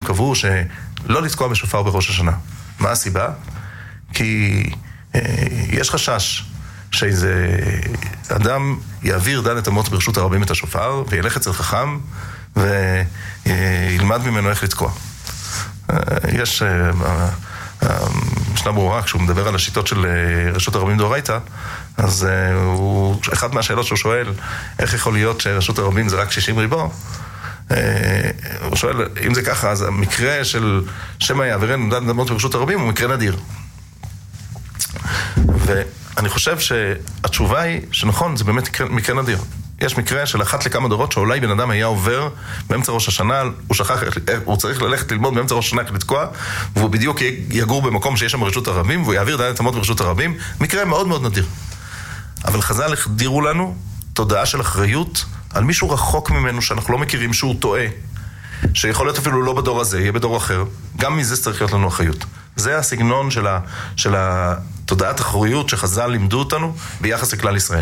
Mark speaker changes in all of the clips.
Speaker 1: קבעו שלא לתקוע בשופר בראש השנה. מה הסיבה? כי יש חשש שאיזה אדם יעביר דן את אמות ברשות הרבים את השופר, וילך אצל חכם, וילמד ממנו איך לתקוע. משנה ברורה, כשהוא מדבר על השיטות של רשות הרבים דאורייתא, אז אחד מהשאלות שהוא שואל, איך יכול להיות שרשות הרבים זה רק 60 ריבו? הוא שואל, אם זה ככה, אז המקרה של שמא יעבירנו דן אמות ברשות הרבים הוא מקרה נדיר. ואני חושב שהתשובה היא שנכון, זה באמת מקרה נדיר. יש מקרה של אחת לכמה דורות שאולי בן אדם היה עובר באמצע ראש השנה, הוא צריך ללכת ללמוד באמצע ראש השנה לתקוע, והוא בדיוק יגור במקום שיש שם רשות הרבים, והוא יעביר דן את אמות ברשות הרבים, מקרה מאוד מאוד נדיר. אבל חז"ל החדירו לנו תודעה של אחריות על מישהו רחוק ממנו שאנחנו לא מכירים שהוא טועה, שיכול להיות אפילו לא בדור הזה, יהיה בדור אחר. גם מזה צריך להיות לנו אחריות. זה הסגנון של התודעת אחריות שחז"ל לימדו אותנו ביחס לכלל ישראל.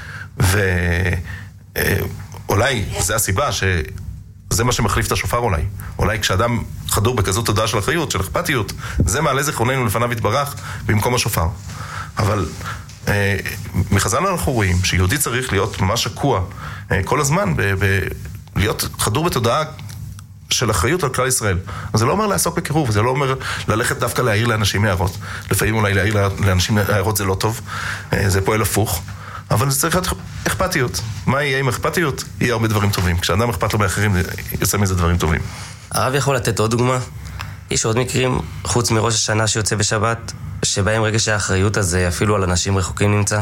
Speaker 1: ואולי זה הסיבה שזה מה שמחליף את השופר אולי. אולי כשאדם חדור בכזאת תודעה של אחריות, של אכפתיות, זה מעלה זיכרוננו לפניו יתברך במקום השופר. אבל מחז"ל אנחנו רואים שיהודי צריך להיות ממש שקוע כל הזמן להיות חדור בתודעה של אחריות על כלל ישראל. אז זה לא אומר לעסוק בקירוב, זה לא אומר ללכת דווקא להעיר לאנשים הערות. לפעמים אולי להעיר לאנשים הערות זה לא טוב, זה פועל הפוך. אבל זה צריך להיות אכפתיות. מה יהיה עם אכפתיות? יהיה הרבה דברים טובים. כשאדם אכפת לו באחרים, יוצא מזה דברים טובים.
Speaker 2: הרב יכול לתת עוד דוגמה? יש עוד מקרים, חוץ מראש השנה שיוצא בשבת, שבהם רגש האחריות הזה אפילו על אנשים רחוקים נמצא?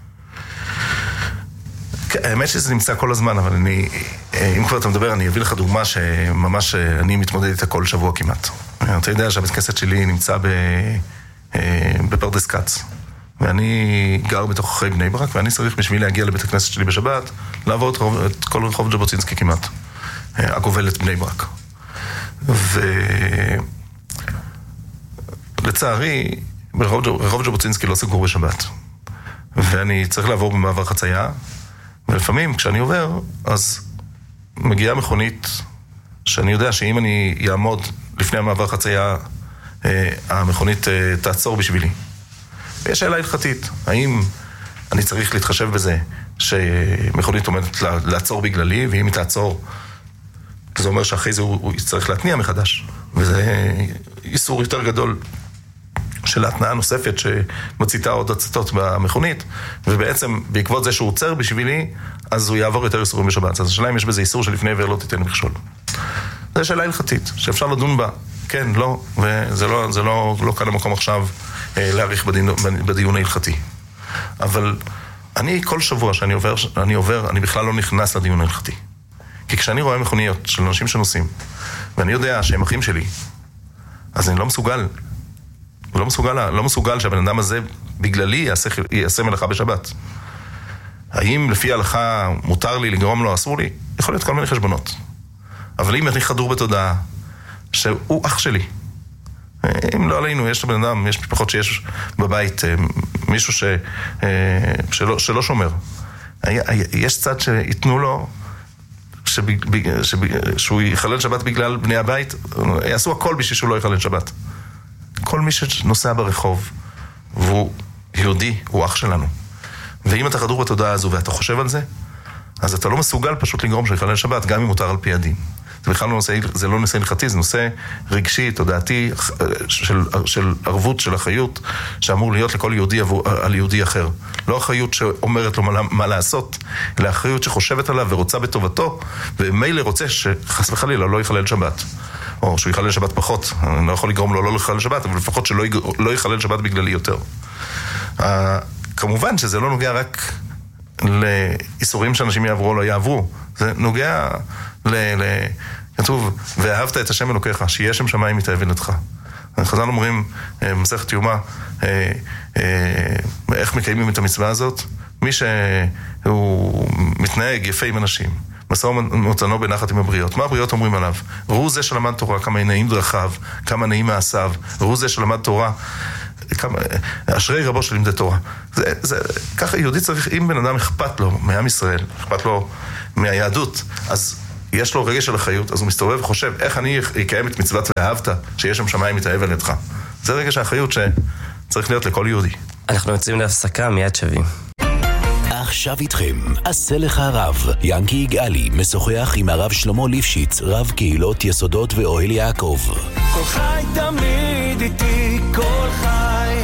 Speaker 1: האמת שזה נמצא כל הזמן, אבל אם כבר אתה מדבר, אני אביא לך דוגמה שממש אני מתמודד איתה כל שבוע כמעט. אתה יודע שהבית כנסת שלי נמצא בפרדס כץ. ואני גר בתוך אחרי בני ברק, ואני צריך בשביל להגיע לבית הכנסת שלי בשבת, לעבור את כל רחוב ג'בוטינסקי כמעט, הגובל את בני ברק. ולצערי, רחוב ג'בוטינסקי לא סגור בשבת. ואני צריך לעבור במעבר חצייה, ולפעמים כשאני עובר, אז מגיעה מכונית, שאני יודע שאם אני יעמוד לפני המעבר חצייה, המכונית תעצור בשבילי. ויש שאלה הלכתית, האם אני צריך להתחשב בזה שמכונית עומדת לעצור בגללי, ואם היא תעצור, זה אומר שאחרי זה הוא יצטרך להתניע מחדש. וזה איסור יותר גדול של התנאה נוספת שמציתה עוד הצתות במכונית, ובעצם בעקבות זה שהוא עוצר בשבילי, אז הוא יעבור יותר איסורים בשבת. אז השאלה אם יש בזה איסור שלפני עבר לא תיתן מכשול. זו שאלה הלכתית, שאפשר לדון בה, כן, לא, וזה לא כאן המקום עכשיו להאריך בדיון ההלכתי. אבל אני כל שבוע שאני עובר, אני בכלל לא נכנס לדיון ההלכתי. כי כשאני רואה מכוניות של אנשים שנוסעים, ואני יודע שהם אחים שלי, אז אני לא מסוגל שהבן אדם הזה בגללי יעשה מלאכה בשבת. האם לפי ההלכה מותר לי לגרום לו, אסור לי? יכול להיות כל מיני חשבונות. אבל אם אני חדור בתודעה שהוא אח שלי, אם לא עלינו, יש לבן אדם, יש משפחות שיש בבית מישהו שלא שומר. יש צד שיתנו לו שהוא יחלל שבת בגלל בני הבית, יעשו הכל בשביל שהוא לא יחלל שבת. כל מי שנוסע ברחוב והוא יהודי, הוא אח שלנו. ואם אתה חדור בתודעה הזו ואתה חושב על זה, אז אתה לא מסוגל פשוט לגרום שיחלל שבת, גם אם מותר על פי הדין. זה בכלל לא נושא הלכתי, זה נושא רגשי, תודעתי, של ערבות, של אחריות, שאמור להיות לכל יהודי על יהודי אחר. לא אחריות שאומרת לו מה לעשות, אלא אחריות שחושבת עליו ורוצה בטובתו, ומילא רוצה שחס וחלילה לא יחלל שבת. או שהוא יחלל שבת פחות, אני לא יכול לגרום לו לא לחלל שבת, אבל לפחות שלא יחלל שבת בגללי יותר. כמובן שזה לא נוגע רק לאיסורים שאנשים יעברו או לא יעברו, זה נוגע כתוב, ואהבת את השם אלוקיך, שיהיה שם שמיים מתאבנתך. חז"ל אומרים, מסכת יומא, איך מקיימים את המצווה הזאת? מי שהוא מתנהג יפה עם אנשים, משא ומתנו בנחת עם הבריות. מה הבריות אומרים עליו? ראו זה שלמד תורה, כמה נעים דרכיו, כמה נעים מעשיו. ראו זה שלמד תורה, אשרי רבו של לימדי תורה. ככה יהודי צריך, אם בן אדם אכפת לו מעם ישראל, אכפת לו מהיהדות, אז יש לו רגש של אחריות, אז הוא מסתובב וחושב, איך אני אקיים את מצוות ואהבת, שיש שם שמיים מתאהב על ידך. זה רגש האחריות שצריך להיות לכל יהודי.
Speaker 2: אנחנו יוצאים להפסקה, מיד שווים.
Speaker 3: עכשיו איתכם, עשה לך רב. ינקי יגאלי משוחח עם הרב שלמה ליפשיץ, רב קהילות יסודות ואוהל יעקב.
Speaker 4: כל חי תמיד איתי, כל חי.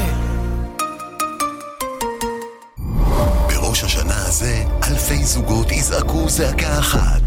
Speaker 3: בראש השנה הזה, אלפי זוגות יזעקו זעקה אחת.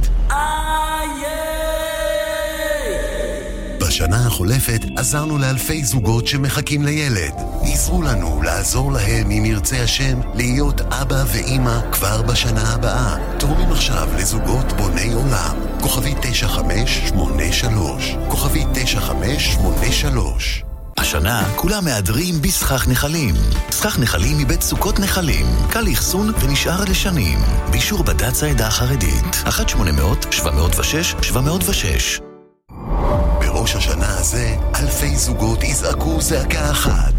Speaker 3: בשנה החולפת עזרנו לאלפי זוגות שמחכים לילד. עזרו לנו לעזור להם, אם ירצה השם, להיות אבא ואמא כבר בשנה הבאה. תורמים עכשיו לזוגות בוני עולם. כוכבי 9583. כוכבי 9583. השנה כולם מהדרים בסכך נחלים. סכך נחלים מבית סוכות נחלים. קל לחסון ונשאר לשנים. באישור בד"ץ העדה החרדית. 1-800-706-706. בראש השנה הזה, אלפי זוגות יזעקו זעקה אחת.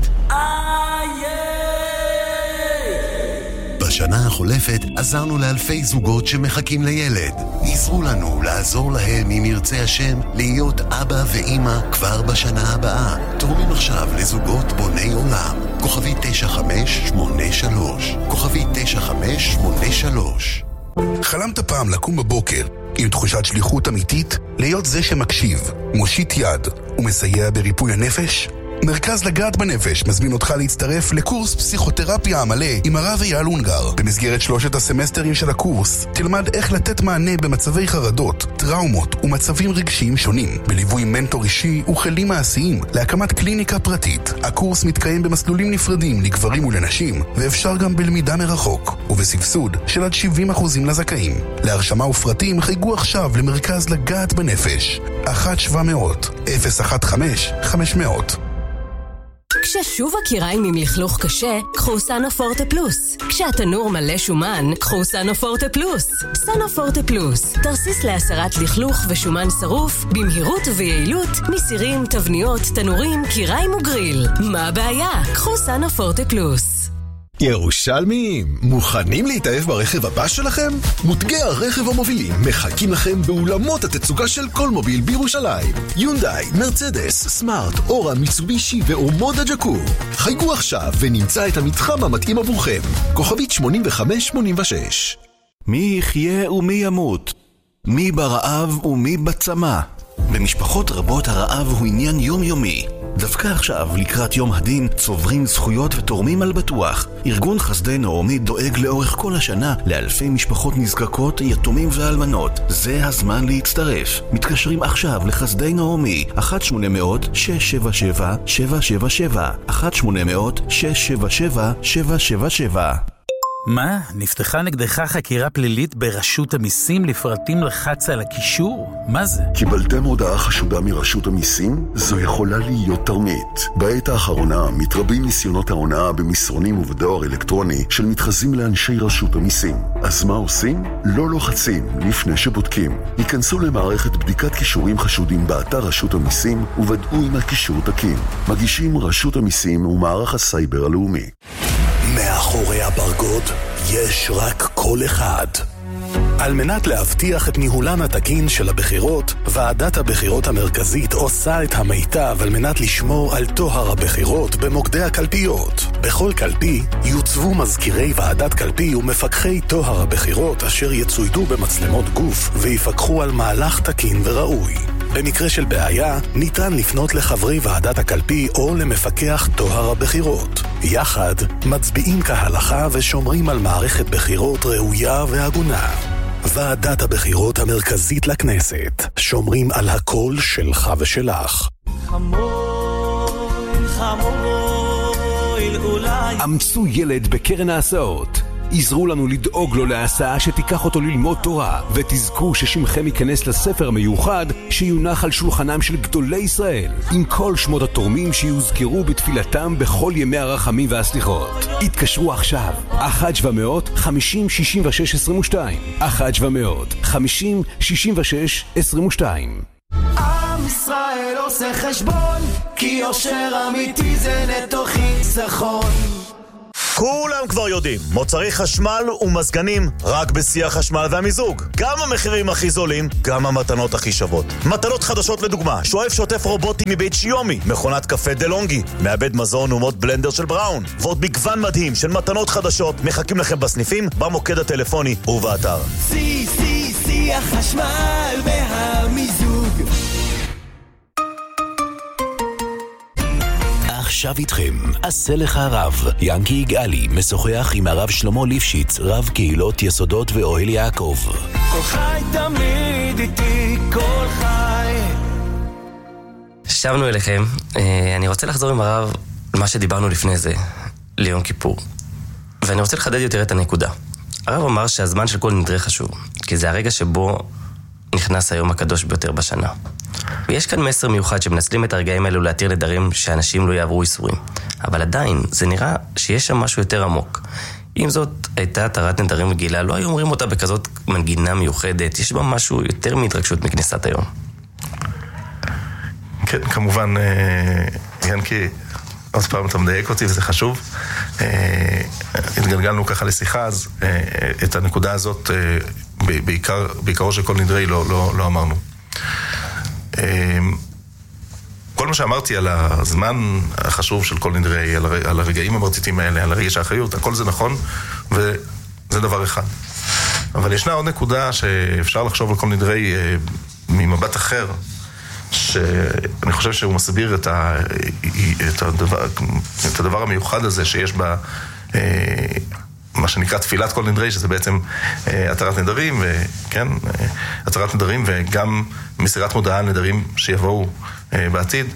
Speaker 3: בשנה החולפת עזרנו לאלפי זוגות שמחכים לילד. עזרו לנו לעזור להם, אם ירצה השם, להיות אבא ואמא כבר בשנה הבאה. תורמים עכשיו לזוגות בוני עולם. כוכבי 9583. כוכבי 9583.
Speaker 5: חלמת פעם לקום בבוקר עם תחושת שליחות אמיתית, להיות זה שמקשיב, מושיט יד ומסייע בריפוי הנפש? מרכז לגעת בנפש מזמין אותך להצטרף לקורס פסיכותרפיה המלא עם הרב אייל אונגר. במסגרת 3 הסמסטרים של הקורס תלמד איך לתת מענה במצבי חרדות, טראומות ומצבים רגשיים שונים, בליווי מנטור אישי וכלים מעשיים להקמת קליניקה פרטית. הקורס מתקיים במסלולים נפרדים לגברים ולנשים, ואפשר גם בלמידה מרחוק, ובסבסוד של עד 70% לזכאים. להרשמה ופרטים חייגו עכשיו למרכז לגעת בנפש 1-700-015-500.
Speaker 6: כששוב הקיריים עם לכלוך קשה, קחו סנופורטה פלוס. כשהתנור מלא שומן, קחו סנופורטה פלוס. סנופורטה פלוס, תרסיס להסרת לכלוך ושומן שרוף, במהירות וביעילות, מסירים, תבניות, תנורים, קיריים וגריל. מה הבעיה? קחו סנופורטה פלוס.
Speaker 7: ירושלמים, מוכנים להתאהב ברכב הבא שלכם? מותגי הרכב המובילים מחכים לכם באולמות התצוגה של כל מוביל בירושלים. יונדאי, מרצדס, סמארט, אורה, מיצובישי ואומודה ג'קור. חייגו עכשיו ונמצא את המתחם המתאים עבורכם. כוכבית 8586.
Speaker 3: מי יחיה ומי ימות? מי ברעב ומי בצמא? במשפחות רבות הרעב הוא עניין יומיומי. דווקא עכשיו, לקראת יום הדין, צוברים זכויות ותורמים על בטוח. ארגון חסדי נעמי דואג לאורך כל השנה לאלפי משפחות נזקקות, יתומים ואלמנות. זה הזמן להצטרף. מתקשרים עכשיו לחסדי נעמי 1-800-677-777 1-800-677-777.
Speaker 8: מה? נפתחה נגדך חקירה פלילית ברשות המיסים לפרטים לחץ על הקישור? מה זה?
Speaker 9: קיבלתם הודעה חשודה מרשות המיסים? זו יכולה להיות תרמית. בעת האחרונה מתרבים ניסיונות ההונאה במסרונים ובדואר אלקטרוני של מתחזים לאנשי רשות המיסים. אז מה עושים? לא לוחצים לפני שבודקים. היכנסו למערכת בדיקת קישורים חשודים באתר רשות המיסים ובדעו אם הקישור תקין. מגישים רשות המיסים ומערך הסייבר הלאומי.
Speaker 3: מאחורי הברגוד יש רק קול אחד. על מנת להבטיח את ניהולן התקין של הבחירות, ועדת הבחירות המרכזית עושה את המיטב על מנת לשמור על טוהר הבחירות במוקדי הקלפיות. בכל קלפי יוצבו מזכירי ועדת קלפי ומפקחי טוהר הבחירות אשר יצוידו במצלמות גוף ויפקחו על מהלך תקין וראוי. במקרה של בעיה, ניתן לפנות לחברי ועדת הקלפי או למפקח טוהר הבחירות. יחד, מצביעים כהלכה ושומרים על מערכת בחירות ראויה והגונה. ועדת הבחירות המרכזית לכנסת, שומרים על הקול שלך ושלך.
Speaker 4: חמול, חמול, אולי.
Speaker 10: אמצו ילד בקרן ההסעות. עזרו לנו לדאוג לו להסעה שתיקח אותו ללמוד תורה, ותזכו ששמכם ייכנס לספר מיוחד שיונח על שולחנם של גדולי ישראל, עם כל שמות התורמים שיוזכרו בתפילתם בכל ימי הרחמים והסליחות. התקשרו עכשיו 1-700-50-66-22 1-700-50-66-22.
Speaker 4: עם ישראל עושה חשבון, כי יושר אמיתי זה נטו חיסכון.
Speaker 11: כולם כבר יודעים, מוצרי חשמל ומזגנים רק בשיא החשמל והמיזוג. גם המחירים הכי זולים, גם המתנות הכי שוות. מתנות חדשות לדוגמה, שואף שוטף רובוטי מבית שיומי, מכונת קפה דלונגי, מעבד מזון ומוד בלנדר של בראון, ועוד מגוון מדהים של מתנות חדשות מחכים לכם בסניפים, במוקד הטלפוני ובאתר.
Speaker 4: שיא החשמל והמיזוג.
Speaker 3: עכשיו איתכם, עשה לך רב. ינקי יגאלי משוחח עם הרב שלמה ליפשיץ, רב קהילות יסודות ואוהל יעקב.
Speaker 4: כל חי תמיד איתי, כל חי.
Speaker 2: שבנו אליכם. אני רוצה לחזור עם הרב למה שדיברנו לפני זה, ליום כיפור. ואני רוצה לחדד יותר את הנקודה. הרב אמר שהזמן של כל נדרי חשוב, כי זה הרגע שבו נכנס היום הקדוש ביותר בשנה. ויש כאן מסר מיוחד שמנצלים את הרגעים האלו להתיר נדרים שאנשים לא יעברו איסורים. אבל עדיין, זה נראה שיש שם משהו יותר עמוק. אם זאת הייתה התרת נדרים רגילה, לא היו אומרים אותה בכזאת מנגינה מיוחדת. יש בה משהו יותר מהתרגשות מכניסת היום.
Speaker 1: כן, כמובן, ינקי, עוד פעם אתה מדייק אותי וזה חשוב. התגלגלנו ככה לשיחה, אז את הנקודה הזאת, בעיקרו של כל נדרי, לא אמרנו. כל מה שאמרתי על הזמן החשוב של כל נדרי, על הרגעים המרטיטים האלה, על הרגש האחריות, הכל זה נכון, וזה דבר אחד. אבל ישנה עוד נקודה שאפשר לחשוב על כל נדרי ממבט אחר, שאני חושב שהוא מסביר את הדבר המיוחד הזה שיש בה, מה שנקרא תפילת כל נדרי, שזה בעצם התרת נדרים, כן, התרת נדרים וגם מסירת מודעה על נדרים שיבואו בעתיד,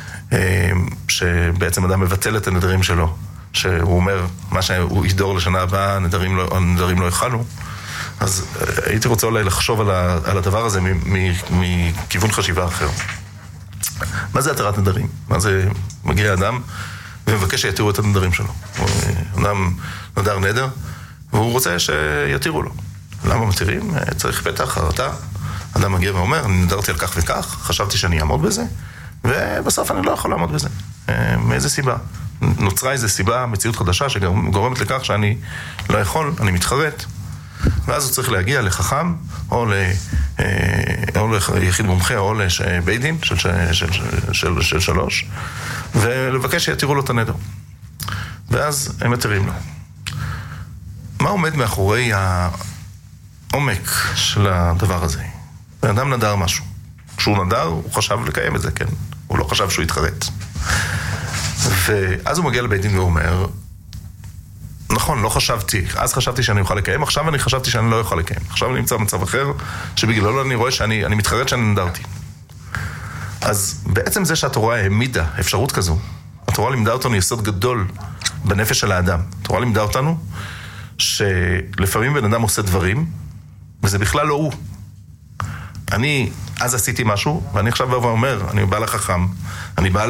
Speaker 1: שבעצם אדם מבטל את הנדרים שלו, שהוא אומר, מה שהוא ידור לשנה הבאה, הנדרים לא יחלו. אז הייתי רוצה אולי לחשוב על הדבר הזה מכיוון חשיבה אחר. מה זה התרת נדרים? מה זה מגיע אדם ומבקש שיתירו את הנדרים שלו? אדם נדר נדר, והוא רוצה שיתירו לו. למה מתירים? צריך פתח, חרטה. אדם מגיע ואומר, אני נדרתי על כך וכך, חשבתי שאני אעמוד בזה, ובסוף אני לא יכול לעמוד בזה. מאיזה סיבה? נוצרה איזו סיבה, מציאות חדשה, שגורמת לכך שאני לא יכול, אני מתחרט. ואז הוא צריך להגיע לחכם, או ליחיד מומחה, או לבית דין של 3, ולבקש שיתירו לו את הנדר. ואז הם מתירים לו. מה עומד מאחורי העומק של הדבר הזה? האדם נדר משהו. כשהוא נדר, הוא חשב לקיים את זה, כן? הוא לא חשב שהוא יתחרט. ואז הוא מגיע לבית דין ואומר, נכון, לא חשבתי, אז חשבתי שאני אוכל לקיים, עכשיו אני חשבתי שאני לא אוכל לקיים. עכשיו אני נמצא במצב אחר, שבגללו אני רואה שאני מתחרט שאני נדרתי. אז בעצם זה שהתורה העמידה אפשרות כזו, התורה לימדה אותנו יסוד גדול בנפש של האדם. התורה לימדה אותנו שלפעמים בן אדם עושה דברים, וזה בכלל לא הוא. אני אז עשיתי משהו, ואני עכשיו בא ואומר, אני בא לחכם, אני בא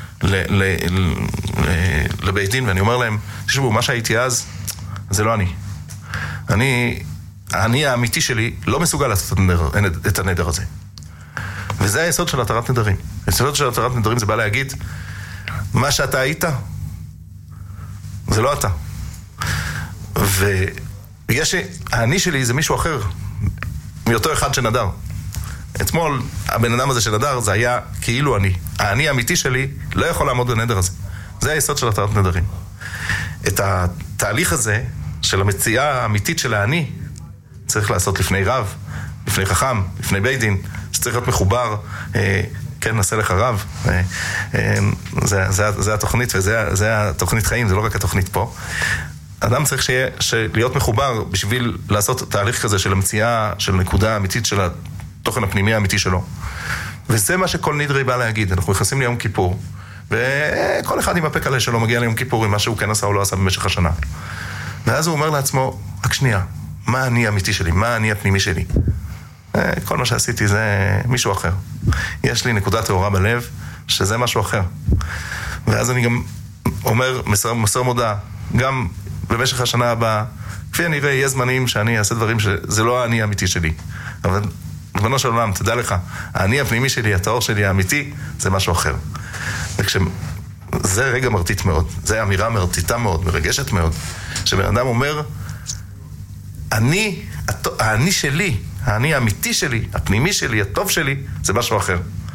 Speaker 1: לבית דין, ואני אומר להם, תשמעו, מה שהייתי אז, זה לא אני. אני האמיתי שלי לא מסוגל לעשות את הנדר הזה. וזה היסוד של התרת נדרים. היסוד של התרת נדרים זה בא להגיד, מה שאתה היית, זה לא אתה. והאני שלי זה מישהו אחר, מאותו אחד שנדר. אתמול, הבן אדם הזה שנדר, זה היה כאילו אני. האני האמיתי שלי לא יכול לעמוד בנדר הזה. זה היסוד של התרת נדרים. את התהליך הזה, של המציאה האמיתית של האני, צריך לעשות לפני רב, לפני חכם, לפני בית דין, שצריך להיות מחובר, כן, נעשה לך רב. זה התוכנית, וזה התוכנית חיים, זה לא רק התוכנית פה. אדם צריך להיות מחובר בשביל לעשות תהליך כזה של המציאה, של נקודה אמיתית של התוכן הפנימי האמיתי שלו. וזה מה שכל נדרי בא להגיד. אנחנו נכנסים ליום כיפור, וכל אחד עם הפה קלה שלו מגיע ליום כיפור עם מה שהוא כן עשה או לא עשה במשך השנה. ואז הוא אומר לעצמו, רק שנייה, מה אני האמיתי שלי? מה אני הפנימי שלי? כל מה שעשיתי זה מישהו אחר. יש לי נקודה טהורה בלב, שזה משהו אחר. ואז אני גם אומר, מסר מודע, גם במשך השנה הבאה, כפי אני אראה, יהיה זמנים שאני אעשה דברים שזה לא האני האמיתי שלי. אבל בנו של עולם, תדע לך, האני הפנימי שלי, התאור שלי האמיתי, זה משהו אחר. זה רגע מרטיט מאוד, זה אמירה מרטיטה מאוד, מרגשת מאוד, שבן אדם אומר, האני שלי, האני האמיתי שלי, הפנימי שלי, הטוב שלי, זה משהו אחר.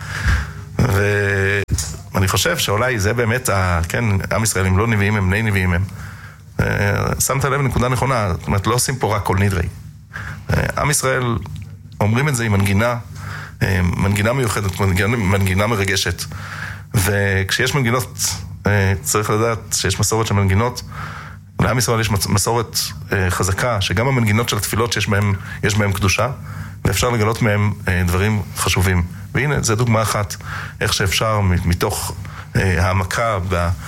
Speaker 1: ואני חושב שאולי זה באמת, כן, עם ישראל, הם לא נביאים, הם בני נביאים הם. שמת לב נקודה נכונה, זאת אומרת, לא עושים פה רק כל נדרי. עם ישראל אומרים את זה עם מנגינה מיוחדת, מנגינה מרגשת. וכשיש מנגינות, צריך לדעת שיש מסורת של מנגינות, לעם ישראל יש מסורת חזקה, שגם המנגינות של התפילות שיש בהם קדושה, ואפשר לגלות מהם דברים חשובים. והנה, זו דוגמה אחת, איך שאפשר מתוך העמקה,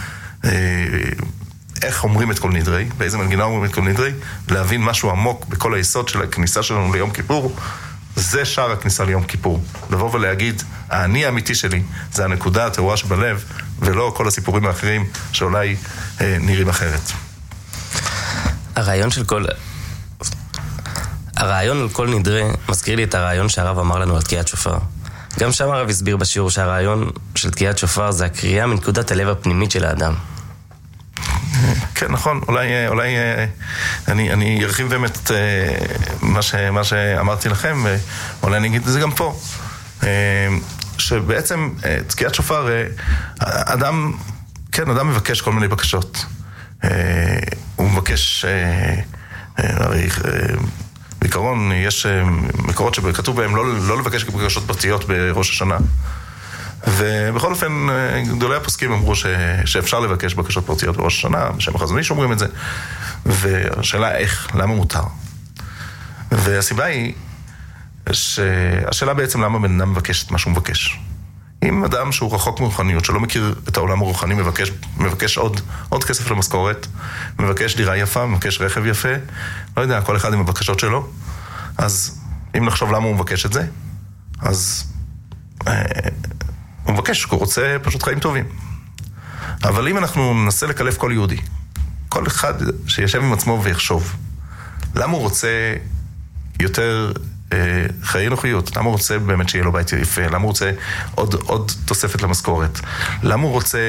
Speaker 1: איך אומרים את כל נדרי, באיזה מנגינה אומרים את כל נדרי, להבין משהו עמוק בכל היסוד של הכניסה שלנו ליום כיפור, זה שער הכניסה ליום כיפור. לבוא ולהגיד, האני האמיתי שלי, זה הנקודה הטהורה שבלב, ולא כל הסיפורים האחרים שאולי נראים אחרת.
Speaker 2: הרעיון על כל נדרי מזכיר לי את הרעיון שהרב אמר לנו על תקיעת שופר. גם שם הרב הסביר בשיעור שהרעיון של תקיעת שופר זה הקריאה מנקודת הלב הפנימית של האדם.
Speaker 1: כן, נכון. אולי אני ארחיב באמת מה שאמרתי לכם, ואולי אני אגיד את זה גם פה. שבעצם תקיעת שופר, אדם מבקש כל מיני בקשות. הוא מבקש, הרי בעיקרון יש מקורות שכתוב בהם לא לבקש בקשות פרטיות בראש השנה. ובכל אופן, גדולי הפוסקים אמרו שאפשר לבקש בקשות פרטיות בראש השנה, בשם החזון איש אומרים את זה, והשאלה איך, למה מותר? והסיבה היא, שהשאלה בעצם למה בן אדם מבקש את מה שהוא מבקש. אם אדם שהוא רחוק מרוחניות, שלא מכיר את העולם הרוחני, מבקש עוד כסף למשכורת, מבקש דירה יפה, מבקש רכב יפה, לא יודע, כל אחד עם הבקשות שלו, אז אם נחשוב למה הוא מבקש את זה, אז הוא מבקש, הוא רוצה פשוט חיים טובים. אבל אם אנחנו ננסה לקלף כל יהודי, כל אחד שישב עם עצמו ויחשוב, למה הוא רוצה יותר חיי נוחיות? למה הוא רוצה באמת שיהיה לו בית יפה? למה הוא רוצה עוד תוספת למשכורת? למה הוא רוצה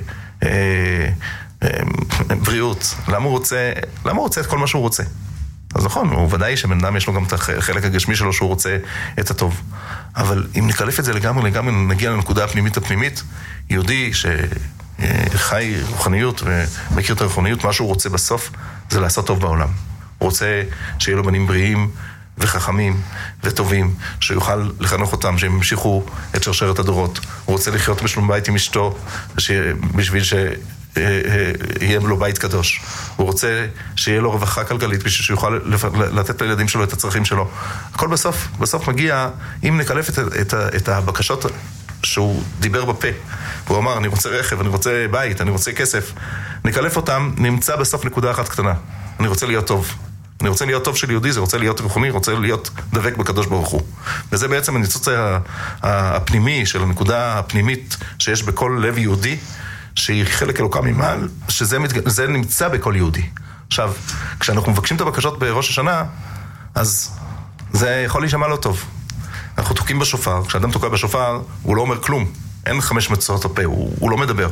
Speaker 1: בריאות? למה הוא רוצה את כל מה שהוא רוצה? אז נכון, הוא ודאי שבן אדם יש לו גם את החלק הגשמי שלו שהוא רוצה את הטוב. אבל אם נקלף את זה לגמרי, נגיע לנקודה הפנימית, יהודי שחי רוחניות ומכיר את הרוחניות, מה שהוא רוצה בסוף זה לעשות טוב בעולם. הוא רוצה שיהיה לו בנים בריאים וחכמים וטובים, שיוכל לחנוך אותם, שהם ימשיכו את שרשרת הדורות. הוא רוצה לחיות בשלום בית עם אשתו, בשביל יהיה לו בית קדוש. הוא רוצה שיהיה לו רווחה כלכלית, בשביל שיוכל לתת לילדים שלו את הצרכים שלו. הכל בסוף מגיע, אם נקלף את הבקשות שהוא דיבר בפה, הוא אמר, אני רוצה רכב, אני רוצה בית, אני רוצה כסף, נקלף אותם, נמצא בסוף נקודה אחת קטנה. אני רוצה להיות טוב. אני רוצה להיות טוב של יהודי, זה רוצה להיות רוחני, רוצה להיות דבק בקדוש ברוך הוא. וזה בעצם הניצוץ הפנימי של הנקודה הפנימית שיש בכל לב יהודי, שהיא חלק אלוקה ממעל, שזה נמצא בכל יהודי. עכשיו, כשאנחנו מבקשים את הבקשות בראש השנה, אז זה יכול להישמע לא טוב. אנחנו תוקעים בשופר, כשאדם תוקע בשופר, הוא לא אומר כלום. אין 5 מצוות הפה, הוא לא מדבר.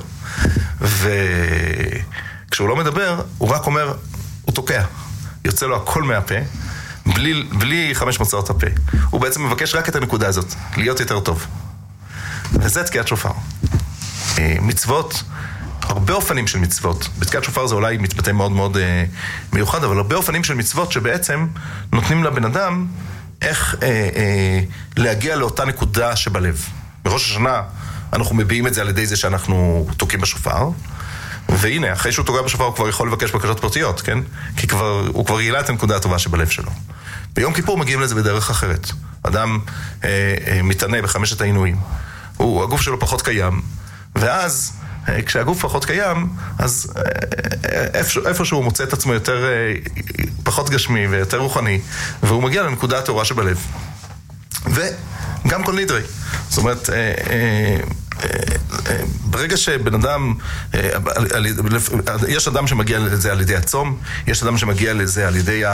Speaker 1: וכשהוא לא מדבר, הוא רק אומר, הוא תוקע. יוצא לו הכל מהפה, בלי 5 מצוות הפה. הוא בעצם מבקש רק את הנקודה הזאת, להיות יותר טוב. וזה תקיעת שופר. מצוות, הרבה אופנים של מצוות. בתקיעת שופר זה אולי מתבטא מאוד מאוד מיוחד, אבל הרבה אופנים של מצוות שבעצם נותנים לבן אדם איך להגיע לאותה נקודה שבלב. בראש השנה אנחנו מביעים את זה על ידי זה שאנחנו תוקעים בשופר, והנה, אחרי שהוא תוקע בשופר הוא כבר יכול לבקש בקשות פרטיות, כן? כי הוא כבר גילה את הנקודה הטובה שבלב שלו. ביום כיפור מגיעים לזה בדרך אחרת. אדם מתענה ב5 העינויים. הגוף שלו פחות קיים, ואז כשהגוף פחות קיים, אז איפה שהוא מוצא את עצמו יותר, פחות גשמי ויותר רוחני, והוא מגיע לנקודה הטהורה שבלב. וגם כל נדרי. זאת אומרת, ברגע שבן אדם, יש אדם שמגיע לזה על ידי הצום, יש אדם שמגיע לזה על ידי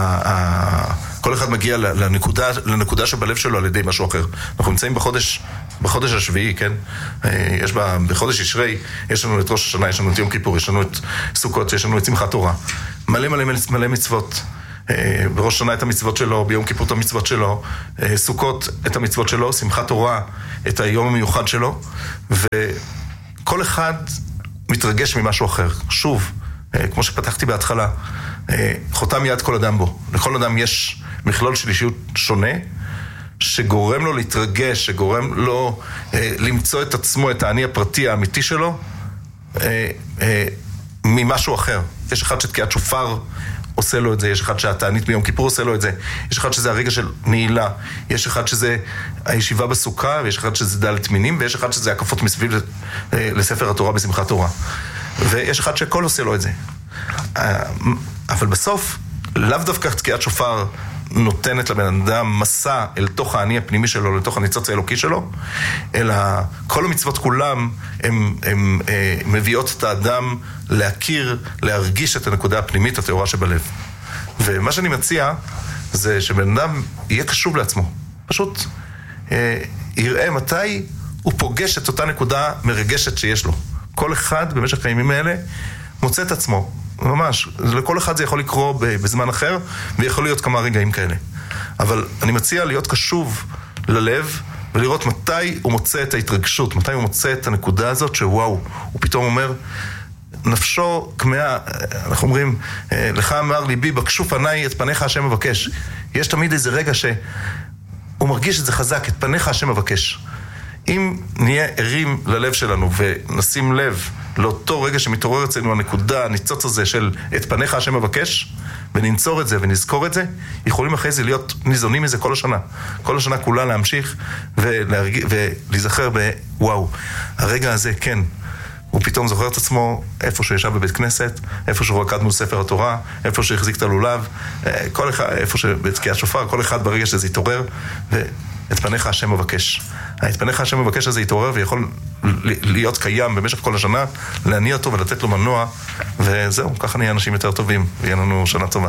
Speaker 1: כל אחד מגיע לנקודה שבלב שלו על ידי משהו אחר. אנחנו נמצאים בחודש בחודש השביעי, כן? בחודש ישרי, יש לנו את ראש השנה, יש לנו את יום כיפור, יש לנו את סוכות, יש לנו את שמחת תורה. מלא מצוות. בראש השנה את המצוות שלו, ביום כיפור את המצוות שלו, סוכות את המצוות שלו, שמחת תורה את היום המיוחד שלו, וכל אחד מתרגש ממשהו אחר. שוב, כמו שפתחתי בהתחלה, חותם יד כל אדם בו. לכל אדם יש מכלול של אישיות שונה, שגורם לו להתרגש, שגורם לו למצוא את עצמו, את האני הפרטי האמיתי שלו, ממשהו אחר. יש אחד שתקיעת שופר עושה לו את זה, יש אחד שהתענית ביום כיפור עושה לו את זה, יש אחד שזה הרגע של נעילה, יש אחד שזה הישיבה בסוכה, ויש אחד שזה דלת מינים, ויש אחד שזה הקפות מסביב לספר התורה בשמחת תורה. ויש אחד שכל עושה לו את זה. אבל בסוף, לאו דווקא תקיעת שופר נותנת לבן אדם מסע אל תוך האני הפנימי שלו, לתוך הניצוץ האלוקי שלו, אלא כל המצוות כולם הם מביאות את האדם להכיר, להרגיש את הנקודה הפנימית, התאורה שבלב. ומה שאני מציע זה שבן אדם יהיה קשוב לעצמו. פשוט יראה מתי הוא פוגש את אותה נקודה מרגשת שיש לו. כל אחד במשך הימים האלה מוצא את עצמו. ממש, לכל אחד זה יכול לקרות בזמן אחר, ויכול להיות כמה רגעים כאלה. אבל אני מציע להיות קשוב ללב, ולראות מתי הוא מוצא את ההתרגשות, מתי הוא מוצא את הנקודה הזאת, שוואו, הוא פתאום אומר, נפשו כמאה, אנחנו אומרים, לך אמר ליבי, בקשו פניי את פניך השם מבקש. יש תמיד איזה רגע שהוא מרגיש את זה חזק, את פניך השם מבקש. אם נהיה ערים ללב שלנו ונשים לב לאותו רגע שמתעורר אצלנו הנקודה, הניצוץ הזה של את פניך השם מבקש, וננצור את זה ונזכור את זה, יכולים אחרי זה להיות ניזונים מזה כל השנה. כל השנה כולה להמשיך ולהיזכר בוואו, הרגע הזה כן, הוא פתאום זוכר את עצמו איפה שהוא ישב בבית כנסת, איפה שהוא רקד מול ספר התורה, איפה שהוא החזיק את הלולב, כל אחד, איפה שבתקיעת שופר, כל אחד ברגע שזה יתעורר, ואת פניך השם מבקש. את פניך השם מבקש הזה יתעורר ויכול להיות קיים במשך כל השנה, להניע אותו ולתת לו מנוע, וזהו, ככה נהיה אנשים יותר טובים, ויהיה לנו שנה טובה.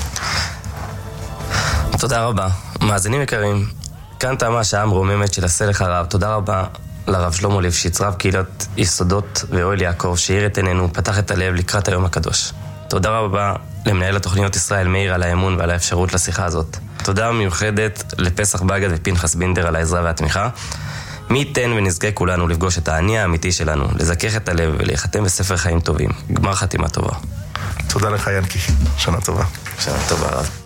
Speaker 2: תודה רבה. מאזינים יקרים, כאן תמה השעה המרוממת של עשה לך רב. תודה רבה לרב שלמה ליפשיץ, רב קהילת יסודות ואוהל יעקב, שהאיר את עינינו, פתח את הלב לקראת היום הקדוש. תודה רבה למנהל התוכניות ישראל מאיר על האמון ועל האפשרות לשיחה הזאת. תודה מיוחדת לפסח בגד ופנחס בינדר על העזרה והתמיכה. מי ייתן ונזכה כולנו לפגוש את האני האמיתי שלנו, לזכך את הלב ולהיחתם בספר חיים טובים. גמר חתימה טובה.
Speaker 1: תודה לך ינקי, שנה טובה.
Speaker 2: שנה טובה רב.